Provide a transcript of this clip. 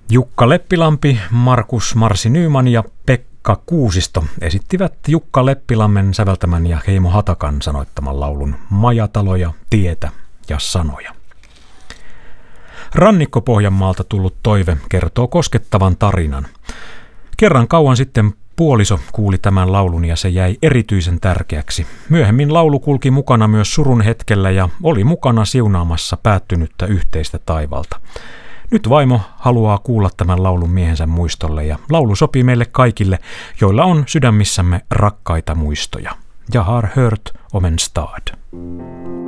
Jukka Leppilampi, Markus Marsi Nyman ja Pekka Kuusisto esittivät Jukka Leppilammen säveltämän ja Heimo Hatakan sanoittaman laulun Majataloja, tietä ja sanoja. Rannikko-Pohjanmaalta tullut toive kertoo koskettavan tarinan. Kerran kauan sitten puoliso kuuli tämän laulun ja se jäi erityisen tärkeäksi. Myöhemmin laulu kulki mukana myös surun hetkellä ja oli mukana siunaamassa päättynyttä yhteistä taivalta. Nyt vaimo haluaa kuulla tämän laulun miehensä muistolle ja laulu sopii meille kaikille, joilla on sydämissämme rakkaita muistoja. Jag har hört om en stad.